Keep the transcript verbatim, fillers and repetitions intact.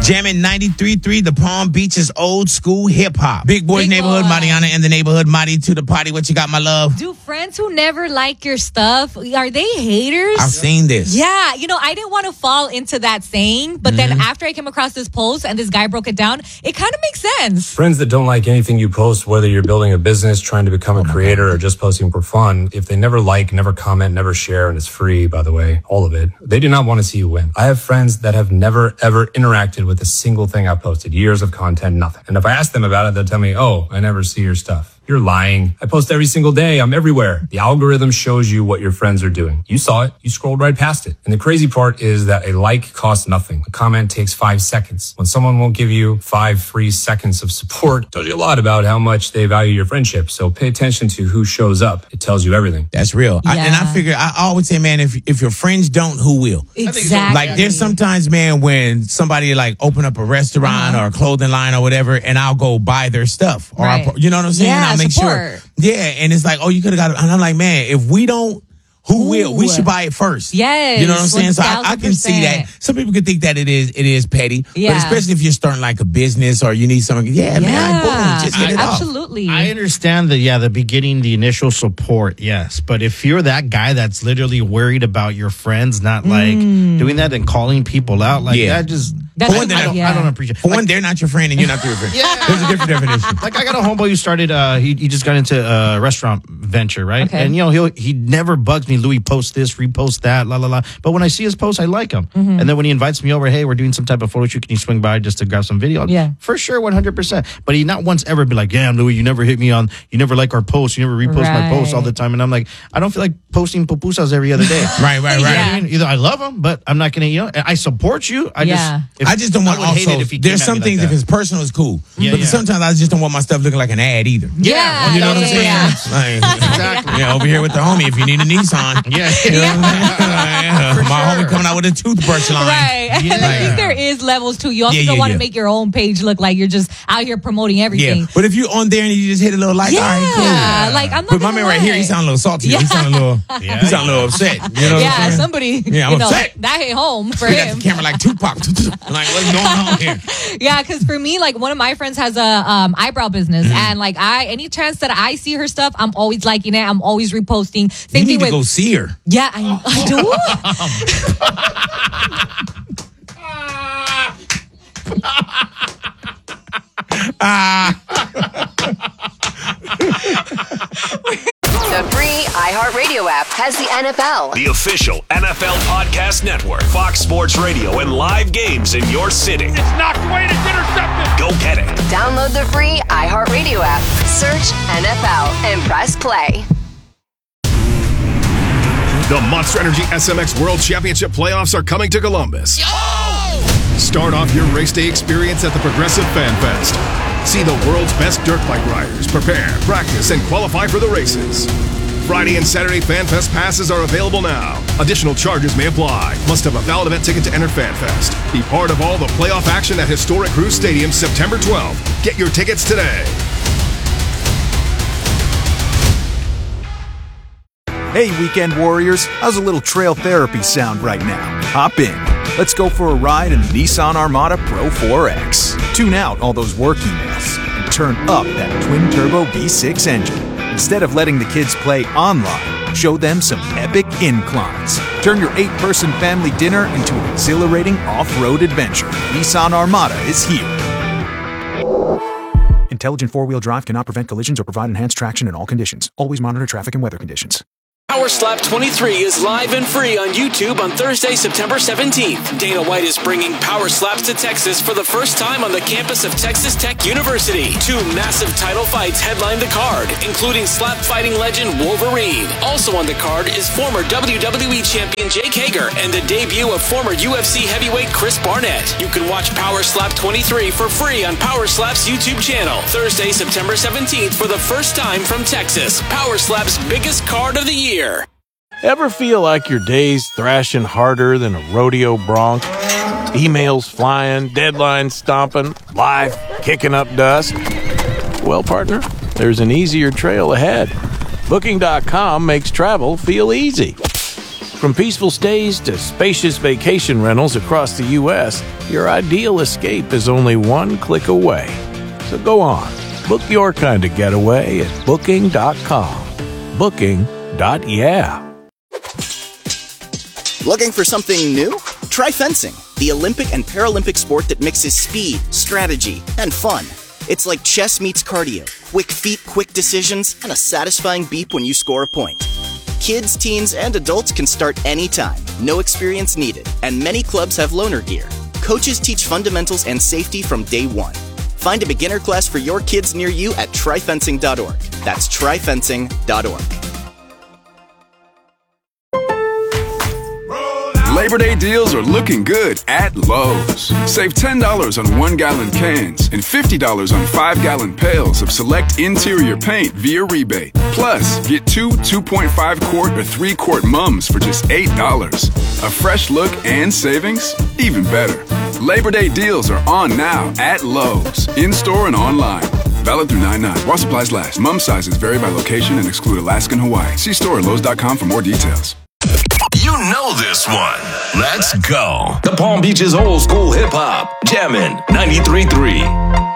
Jamming ninety-three point three, the Palm Beaches old school hip hop. Big Boys Big Neighborhood, boy. Mariana and the Neighborhood, Mari to the party. What you got, my love? Do friends who never like your stuff, are they haters? I've seen this. Yeah, you know, I didn't want to fall into that saying, but Mm-hmm. then after I came across this post and this guy broke it down, it kind of makes sense. Friends that don't like anything you post, whether you're building a business, trying to become a creator, or just posting for fun, if they never like, never comment, never share, and it's free, by the way, all of it, they do not want to see you win. I have friends that have never, ever interacted with a single thing I've posted, years of content, nothing. And if I ask them about it, they'll tell me, oh, I never see your stuff. You're lying. I post every single day. I'm everywhere. The algorithm shows you what your friends are doing. You saw it. You scrolled right past it. And the crazy part is that a like costs nothing. A comment takes five seconds. When someone won't give you five free seconds of support, it tells you a lot about how much they value your friendship. So pay attention to who shows up. It tells you everything. That's real. I, Yeah. and I figure, I always say, man, if if your friends don't, who will? Exactly. Like, there's sometimes, man, when somebody like open up a restaurant or a clothing line or whatever, and I'll go buy their stuff. Or Right. I'll, you know what I'm saying? Yeah, I'll make support. sure. Yeah, and it's like, oh, you could have got it. And I'm like, man, if we don't, who will? We Ooh. should buy it first. Yes, You know what I'm saying? So I, I can see that. one thousand percent. Some people could think that it is it is petty. Yeah. But especially if you're starting like a business or you need something. Yeah, man, boom, just get it off. absolutely. I understand that, yeah, the beginning, the initial support, yes. But if you're that guy that's literally worried about your friends not like doing that and calling people out, like Yeah. that just, That's I, one thing I, don't, yeah. I don't appreciate For like, one, they're not your friend and you're not their friend. Yeah. There's a different definition. like I got a homeboy who started, uh, he, he just got into a restaurant venture, right? Okay. And, you know, he'll, he never bugs me, Louis, post this, repost that, la, la, la. But when I see his post, I like him. Mm-hmm. And then when he invites me over, hey, we're doing some type of photo shoot, can you swing by just to grab some video? Yeah. For sure, one hundred percent. But he not once ever be like, damn, Louis, you never hit me on, you never like our posts, you never repost my posts all the Right. time. And I'm like, I don't feel like posting pupusas every other day. Right, right, right. You know what Yeah. I mean? Either I love them, but I'm not going to, you know, I support you. I Yeah. just, if- I just don't want I would hate also. it if he There's came at some me like things if that. it's personal, it's cool. Yeah, but yeah. sometimes I just don't want my stuff looking like an ad either. Yeah, You know what I'm yeah, saying? yeah, Like, Exactly. yeah, over here with the homie, if you need a Nissan. Yeah. You know what I'm saying? My homie coming out with a toothbrush line. Right. And I Like, think there is levels too. You also Yeah, don't yeah, want to yeah. make your own page look like you're just out here promoting everything. Yeah, but if you're on there and you just hit a little like, Yeah. all right, cool. Like, I'm not But my gonna man right here, he lie. sound a little salty. Yeah. He sound a little, Yeah. he sound a little upset. You know what Yeah, I'm saying? somebody, Yeah, I'm you know, upset. that hit home for We got him. the camera like Tupac. Like, what's going on here? Yeah, because for me, like one of my friends has a um, eyebrow business, Mm-hmm. and like I, any chance that I see her stuff, I'm always liking it. I'm always reposting. Same You thing need to with go see her. yeah, I, I do. The free iHeartRadio app has the N F L, The official N F L Podcast Network, Fox Sports Radio, and live games in your city. It's knocked away and it's intercepted. Go get it. Download the free iHeartRadio app, search N F L, and press play. The Monster Energy S M X World Championship playoffs are coming to Columbus. Start off your race day experience at the Progressive Fan Fest. See the world's best dirt bike riders prepare, practice, and qualify for the races. Friday and Saturday Fan Fest passes are available now. Additional charges may apply. Must have a valid event ticket to enter Fan Fest. Be part of all the playoff action at historic Cruz Stadium September twelfth. Get your tickets today. Hey, weekend warriors, how's a little trail therapy sound right now? Hop in. Let's go for a ride in the Nissan Armada Pro four X. Tune out all those work emails and turn up that twin-turbo V six engine. Instead of letting the kids play online, show them some epic inclines. Turn your eight-person family dinner into an exhilarating off-road adventure. Nissan Armada is here. Intelligent four-wheel drive cannot prevent collisions or provide enhanced traction in all conditions. Always monitor traffic and weather conditions. Power Slap twenty-three is live and free on YouTube on Thursday, September seventeenth. Dana White is bringing Power Slaps to Texas for the first time on the campus of Texas Tech University. Two massive title fights headline the card, including slap fighting legend Wolverine. Also on the card is former W W E champion Jake Hager and the debut of former U F C heavyweight Chris Barnett. You can watch Power Slap twenty-three for free on Power Slap's YouTube channel. Thursday, September seventeenth for the first time from Texas. Power Slap's biggest card of the year. Ever feel like your day's thrashing harder than a rodeo bronc? Emails flying, deadlines stomping, life kicking up dust? Well, partner, there's an easier trail ahead. Booking dot com makes travel feel easy. From peaceful stays to spacious vacation rentals across the U S, your ideal escape is only one click away. So go on, book your kind of getaway at booking dot com. Booking dot yeah. Looking for something new? Try fencing, the Olympic and Paralympic sport that mixes speed, strategy, and fun. It's like chess meets cardio, quick feet, quick decisions, and a satisfying beep when you score a point. Kids, teens, and adults can start anytime, no experience needed, and many clubs have loaner gear. Coaches teach fundamentals and safety from day one. Find a beginner class for your kids near you at try fencing dot org. That's try fencing dot org. Labor Day deals are looking good at Lowe's. Save ten dollars on one-gallon cans and fifty dollars on five-gallon pails of select interior paint via rebate. Plus, get two two point five quart or three quart mums for just eight dollars. A fresh look and savings? Even better. Labor Day deals are on now at Lowe's, in-store and online. Valid through nine nine. While supplies last. Mum sizes vary by location and exclude Alaska and Hawaii. See store at lowes dot com for more details. You know this one. Let's go. The Palm Beaches old school hip hop. Jammin' ninety-three point three.